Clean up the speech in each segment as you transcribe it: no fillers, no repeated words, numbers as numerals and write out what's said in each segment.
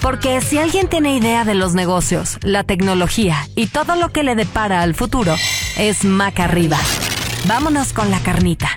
Porque si alguien tiene idea de los negocios, la tecnología y todo lo que le depara al futuro, es Maca Arriba. Vámonos con la carnita.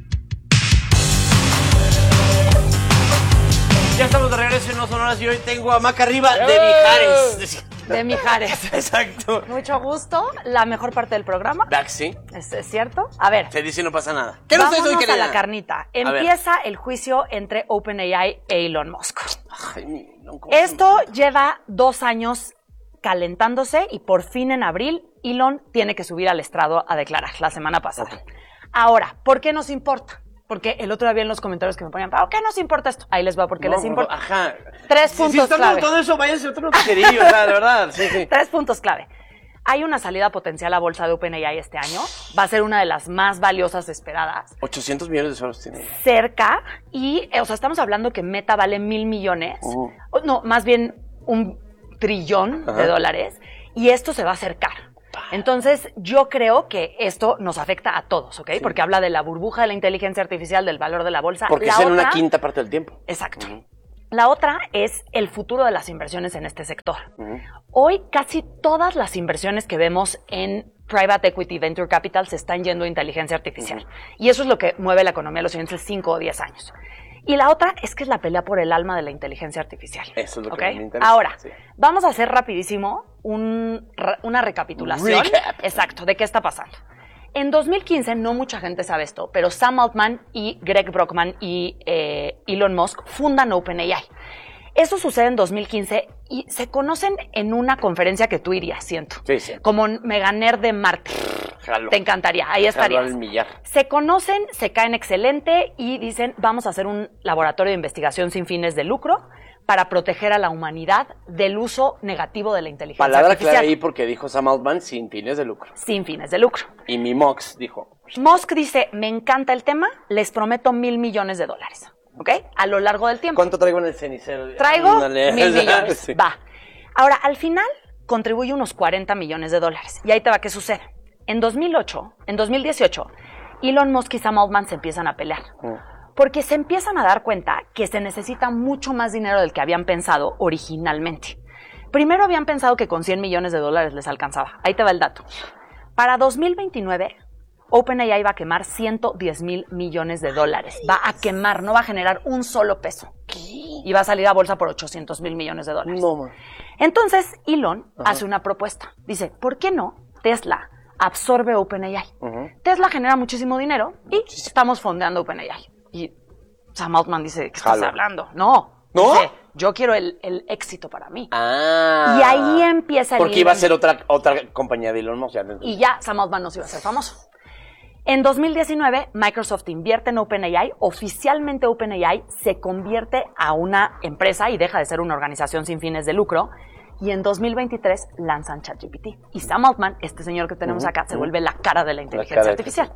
Ya estamos de regreso en No Sonoras y hoy tengo a Maca Arriba de Mijares. De Mijares. Exacto. Mucho gusto. La mejor parte del programa. Sí. ¿Es cierto? A ver. Se dice y no pasa nada. ¿Qué nos vámonos hoy, querida? a la carnita. Empieza el juicio entre OpenAI e Elon Musk. Ay, Esto lleva 2 años calentándose y por fin en abril Elon tiene que subir al estrado a declarar la semana pasada. Okay. Ahora, ¿por qué nos importa? Porque el otro día vi en los comentarios que me ponían, ¿por qué nos importa esto? Ahí les va, porque les importa. Ajá. 3 puntos si están clave. todo eso, váyanse a otro noterío, o sea, de verdad. Sí. 3 puntos clave. Hay una salida potencial a bolsa de OpenAI este año. Va a ser una de las más valiosas esperadas. 800 millones de dólares tiene. Cerca. Y, o sea, estamos hablando que Meta vale 1,000 millones. No, más bien 1 trillón de dólares. Y esto se va a acercar. Entonces, yo creo que esto nos afecta a todos, ¿ok? Sí. Porque habla de la burbuja de la inteligencia artificial, del valor de la bolsa. Porque es en una quinta parte del tiempo. Exacto. La otra es el futuro de las inversiones en este sector. Hoy casi todas las inversiones que vemos en private equity, venture capital, se están yendo a inteligencia artificial. Y eso es lo que mueve la economía los siguientes 5 o 10 años. Y la otra es que es la pelea por el alma de la inteligencia artificial. Eso es lo que me interesa. Ahora, vamos a hacer rapidísimo una recapitulación. Recap. Exacto, de qué está pasando. En 2015, no mucha gente sabe esto, pero Sam Altman y Greg Brockman y Elon Musk fundan OpenAI. Eso sucede en 2015 y se conocen en una conferencia que tú irías, siento. Sí. Como Mega Nerd de Marte. Jalo. Te encantaría, ahí estarías. Millar. Se conocen, se caen excelente y dicen, vamos a hacer un laboratorio de investigación sin fines de lucro para proteger a la humanidad del uso negativo de la inteligencia artificial. Palabra clave ahí porque dijo Sam Altman, sin fines de lucro. Sin fines de lucro. Y mi Mox dijo. Musk dice, me encanta el tema, les prometo $1,000 millones. ¿Ok? A lo largo del tiempo. ¿Cuánto traigo en el cenicero? Traigo $1,000 millones. Sí. Va. Ahora, al final, contribuye unos $40 millones. Y ahí te va, ¿qué sucede? En 2018, Elon Musk y Sam Altman se empiezan a pelear. Porque se empiezan a dar cuenta que se necesita mucho más dinero del que habían pensado originalmente. Primero habían pensado que con $100 millones les alcanzaba. Ahí te va el dato. Para 2029, OpenAI va a quemar $110,000 millones. Va a quemar, no va a generar un solo peso. ¿Qué? Y va a salir a bolsa por $800,000 millones. No, man. Entonces, Elon hace una propuesta. Dice, ¿por qué no Tesla absorbe OpenAI? Tesla genera muchísimo dinero y estamos fondeando OpenAI. Y Sam Altman dice, ¿qué estás hablando? No. Dice, yo quiero el éxito para mí. Ah. Y ahí empieza el porque iba a ser otra compañía de Elon Musk. Y ya Sam Altman no se iba a hacer famoso. En 2019, Microsoft invierte en OpenAI. Oficialmente OpenAI se convierte a una empresa y deja de ser una organización sin fines de lucro. Y en 2023 lanzan ChatGPT. Y Sam Altman, este señor que tenemos acá, se vuelve la cara de la inteligencia artificial.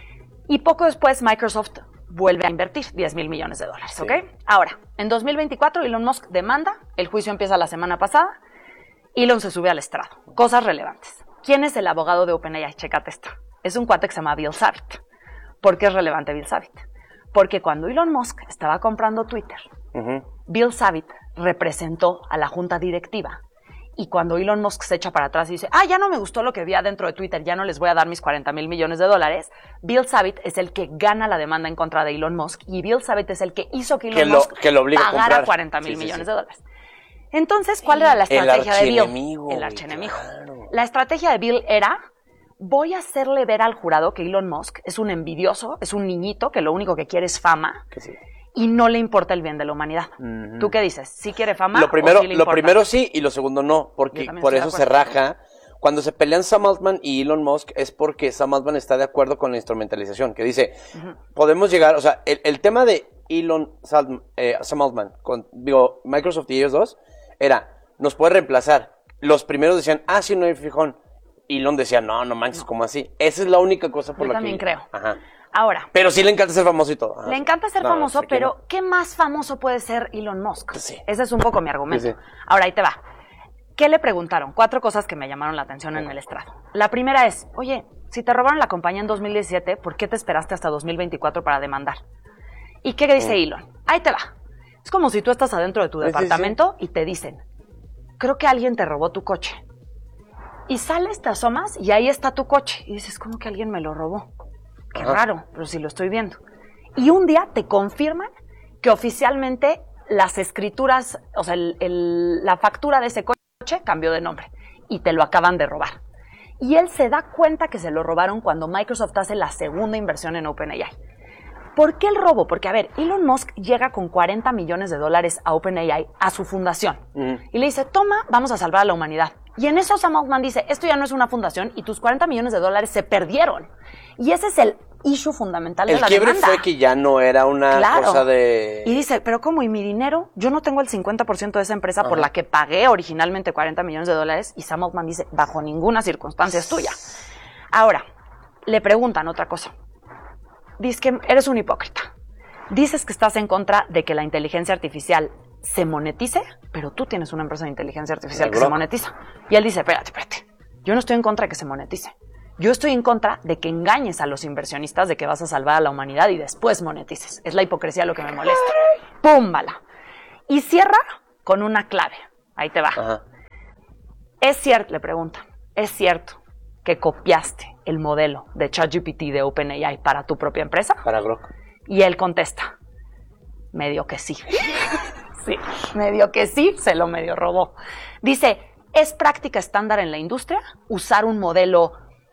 Y poco después Microsoft vuelve a invertir $10,000 millones, ¿ok? Ahora, en 2024 Elon Musk demanda, el juicio empieza la semana pasada, Elon se sube al estrado. Cosas relevantes. ¿Quién es el abogado de OpenAI? Chécate esto. Es un cuate que se llama Bill Savitt. ¿Por qué es relevante Bill Savitt? Porque cuando Elon Musk estaba comprando Twitter, Bill Savitt representó a la junta directiva. Y cuando Elon Musk se echa para atrás y dice, ya no me gustó lo que vi adentro de Twitter, ya no les voy a dar mis $40,000 millones, Bill Savitt es el que gana la demanda en contra de Elon Musk y Bill Savitt es el que hizo que Elon Musk pagara $40,000 millones. Entonces, ¿cuál era la estrategia de Bill? El archienemigo. Claro. La estrategia de Bill era, voy a hacerle ver al jurado que Elon Musk es un envidioso, es un niñito que lo único que quiere es fama. Que sí. Y no le importa el bien de la humanidad. ¿Tú qué dices? ¿Sí quiere fama? Lo primero, o sí le importa? Lo primero sí y lo segundo no, porque por eso se raja. Cuando se pelean Sam Altman y Elon Musk es porque Sam Altman está de acuerdo con la instrumentalización, que dice, podemos llegar, o sea, el tema de Sam Altman con Microsoft y ellos dos era, nos puede reemplazar. Los primeros decían, sí, no hay fijón. Elon decía, no manches, ¿cómo así? Esa es la única cosa por Yo la que... también creo. Ajá. Ahora. Pero sí le encanta ser famoso y todo. Le encanta ser famoso, pero ¿qué más famoso puede ser Elon Musk? Sí. Ese es un poco mi argumento. Sí. Ahora, ahí te va. ¿Qué le preguntaron? 4 cosas que me llamaron la atención en el estrado. La primera es, oye, si te robaron la compañía en 2017, ¿por qué te esperaste hasta 2024 para demandar? ¿Y qué dice Elon? Ahí te va. Es como si tú estás adentro de tu departamento y te dicen, creo que alguien te robó tu coche. Y sales, te asomas y ahí está tu coche. Y dices, ¿cómo que alguien me lo robó? Qué raro, pero sí lo estoy viendo. Y un día te confirman que oficialmente las escrituras, o sea, la factura de ese coche cambió de nombre y te lo acaban de robar. Y él se da cuenta que se lo robaron cuando Microsoft hace la segunda inversión en OpenAI. ¿Por qué el robo? Porque, a ver, Elon Musk llega con $40 millones a OpenAI, a su fundación. Y le dice, toma, vamos a salvar a la humanidad. Y en eso Sam Altman dice, esto ya no es una fundación y tus $40 millones se perdieron. Y ese es el issue fundamental de la demanda. El quiebre fue que ya no era una cosa de... Y dice, pero ¿cómo? ¿Y mi dinero? Yo no tengo el 50% de esa empresa por la que pagué originalmente $40 millones. Y Sam Altman dice, bajo ninguna circunstancia es tuya. Ahora, le preguntan otra cosa. Dices que eres un hipócrita. Dices que estás en contra de que la inteligencia artificial se monetice, pero tú tienes una empresa de inteligencia artificial que se monetiza. Y él dice, espérate. Yo no estoy en contra de que se monetice. Yo estoy en contra de que engañes a los inversionistas de que vas a salvar a la humanidad y después monetices. Es la hipocresía lo que me molesta. ¡Púmbala! Y cierra con una clave. Ahí te va. Ajá. Es cierto, le pregunta, ¿es cierto que copiaste el modelo de ChatGPT de OpenAI para tu propia empresa? Para Grok. Y él contesta, medio que sí. Sí, medio que sí, se lo medio robó. Dice, ¿es práctica estándar en la industria usar un modelo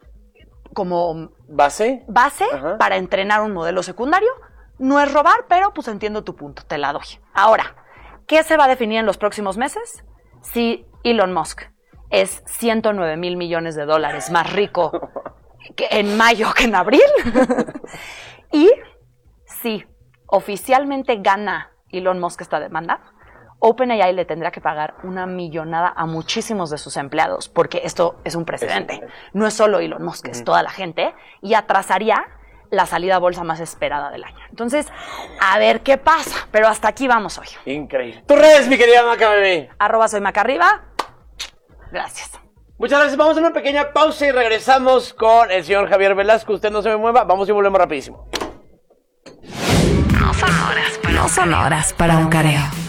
como base para entrenar un modelo secundario? No es robar, pero pues entiendo tu punto, te la doy. Ahora, ¿qué se va a definir en los próximos meses? Si Elon Musk es $109 mil millones más rico que en mayo que en abril. Y si oficialmente gana Elon Musk esta demanda, OpenAI le tendrá que pagar una millonada a muchísimos de sus empleados, porque esto es un precedente. No es solo Elon Musk, es toda la gente, y atrasaría la salida a bolsa más esperada del año. Entonces, a ver qué pasa, pero hasta aquí vamos hoy. Increíble. Tus redes, mi querida Maca Bebé. @soymacarriba. Gracias. Muchas gracias. Vamos a una pequeña pausa y regresamos con el señor Javier Velasco. Usted no se me mueva. Vamos y volvemos rapidísimo. No son horas para un careo.